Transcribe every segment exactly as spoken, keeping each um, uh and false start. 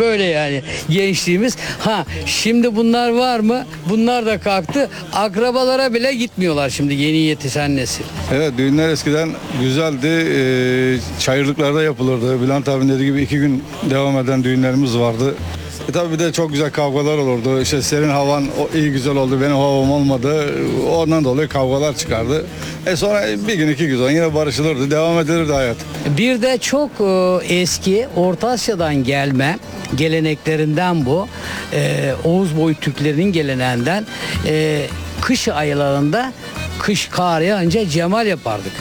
Böyle yani gençliğimiz. Ha şimdi bunlar var mı? Bunlar da kalktı. Akrabalara bile gitmiyorlar şimdi yeni yetişen nesil. Evet, düğünler eskiden güzeldi. Ee, çayırlıklarda yapılırdı. Bülent abinin dediği gibi iki gün devam eden düğünlerimiz vardı. E tabii bir de çok güzel kavgalar olurdu. İşte senin havan o iyi güzel oldu, benim havam olmadı. Ondan dolayı kavgalar çıkardı. E sonra bir gün iki gün sonra yine barışılırdı, devam edilirdi hayat. Bir de çok e, eski Orta Asya'dan gelme geleneklerinden bu. E, Oğuz boyu Türklerin geleneğinden e, kış aylarında kış kar yağınca cemal yapardık.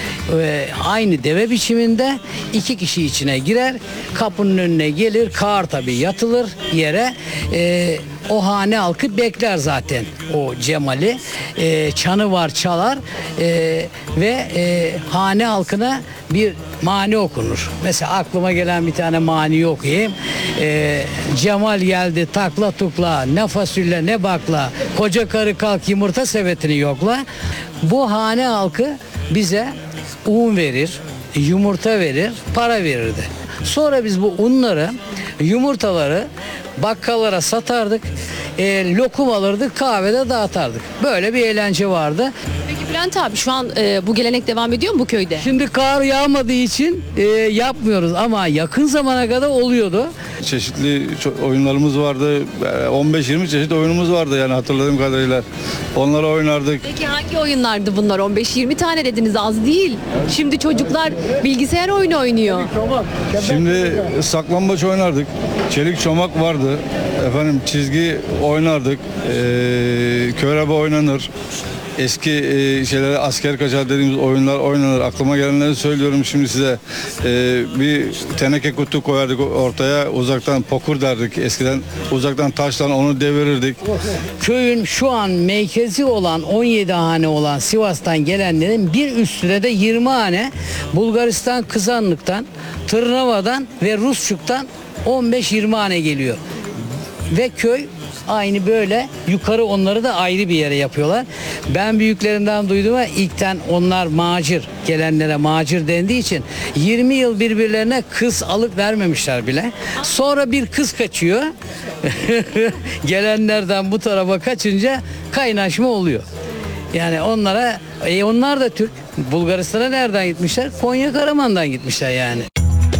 E, aynı deve biçiminde iki kişi içine girer, kapının önüne gelir, kar tabii yatılır yere. E, o hane halkı bekler zaten o cemali. E, çanı var çalar e, ve e, hane halkına bir mani okunur. Mesela aklıma gelen bir tane mani okuyayım. E, Cemal geldi takla tukla, ne fasulye ne bakla, koca karı kalk yumurta sepetini yokla. Bu hane halkı bize un verir, yumurta verir, para verirdi. Sonra biz bu unları, yumurtaları bakkallara satardık, e, lokum alırdık, kahvede dağıtardık. Böyle bir eğlence vardı. Peki Bülent abi şu an e, bu gelenek devam ediyor mu bu köyde? Şimdi kar yağmadığı için e, yapmıyoruz ama yakın zamana kadar oluyordu. Çeşitli ço- oyunlarımız vardı. on beş yirmi çeşit oyunumuz vardı yani hatırladığım kadarıyla. Onları oynardık. Peki hangi oyunlardı bunlar? on beş yirmi tane dediniz, az değil. Şimdi çocuklar bilgisayar oyunu oynuyor. Şimdi saklambaç oynardık. Çelik çomak vardı. Efendim çizgi oynardık. Ee, körebe oynanır. Eski e, şeylere asker kaçar dediğimiz oyunlar oynanır. Aklıma gelenleri söylüyorum şimdi size. Ee, bir teneke kutu koyardık ortaya. Uzaktan pokur derdik. Eskiden uzaktan taşla onu devirirdik. Köyün şu an merkezi olan on yedi hane olan Sivas'tan gelenlerin bir üstüne de yirmi hane Bulgaristan Kızanlık'tan, Tırnava'dan ve Rusçuk'tan on beş yirmi hane geliyor. Ve köy aynı böyle yukarı onları da ayrı bir yere yapıyorlar. Ben büyüklerinden duydum ve ilkten onlar macir, gelenlere macir dendiği için yirmi yıl birbirlerine kız alıp vermemişler bile. Sonra bir kız kaçıyor. Gelenlerden bu tarafa kaçınca kaynaşma oluyor. Yani onlara, e onlar da Türk. Bulgaristan'a nereden gitmişler? Konya Karaman'dan gitmişler yani.